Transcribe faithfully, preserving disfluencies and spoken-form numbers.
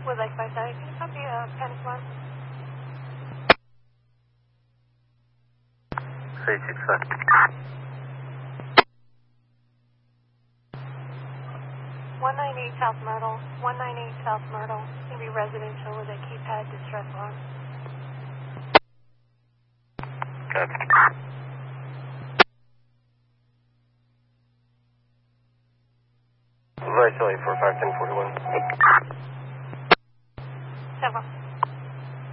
Lake five seven, can you copy uh, Panic one? Say six five. one ninety-eight South Myrtle, one ninety-eight South Myrtle, it's going to be residential with a keypad distress alarm. Copy. Advice only for five ten forty-one. Several.